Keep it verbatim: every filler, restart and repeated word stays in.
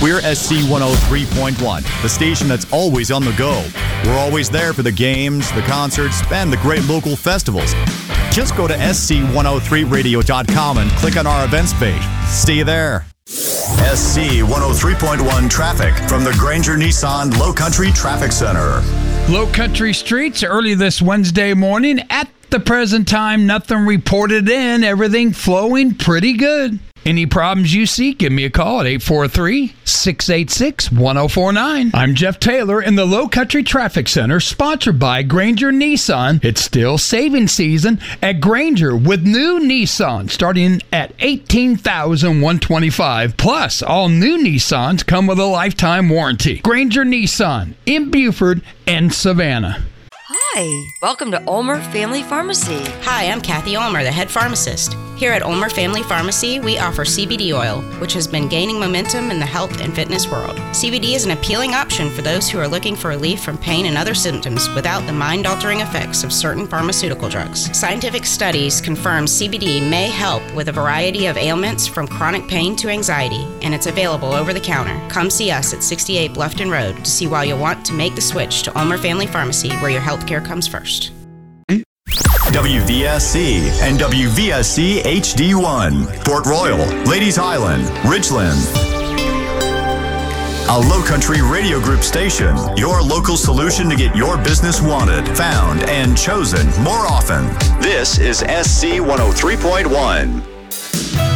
We're S C one oh three point one, the station that's always on the go. We're always there for the games, the concerts, and the great local festivals. Just go to S C one oh three radio dot com and click on our events page. See you there. S C one oh three point one traffic from the Granger Nissan Low Country Traffic Center. Low Country Streets early this Wednesday morning. At the present time, nothing reported in. Everything flowing pretty good. Any problems you see, give me a call at eight four three, six eight six, one oh four nine. I'm Jeff Taylor in the Low Country Traffic Center, sponsored by Granger Nissan. It's still saving season at Granger with new Nissan starting at eighteen thousand one hundred twenty-five dollars. Plus, all new Nissans come with a lifetime warranty. Granger Nissan in Buford and Savannah. Hi, welcome to Ulmer Family Pharmacy. Hi, I'm Kathy Ulmer, the head pharmacist. Here at Ulmer Family Pharmacy, we offer C B D oil, which has been gaining momentum in the health and fitness world. C B D is an appealing option for those who are looking for relief from pain and other symptoms without the mind-altering effects of certain pharmaceutical drugs. Scientific studies confirm C B D may help with a variety of ailments from chronic pain to anxiety, and it's available over the counter. Come see us at sixty-eight Bluffton Road to see why you'll want to make the switch to Ulmer Family Pharmacy, where your health care comes first. W V S C and W V S C H D one, Port Royal, Ladies Island, Ridgeland. A Low Country Radio Group station, your local solution to get your business wanted, found, and chosen more often. This is S C one oh three point one.